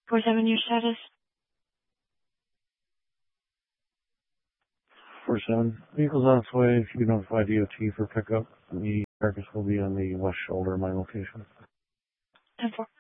4-7, your status? 4-7. Vehicle's on its way. If you can notify DOT for pickup, the carcass will be on the west shoulder of my location. 10-4.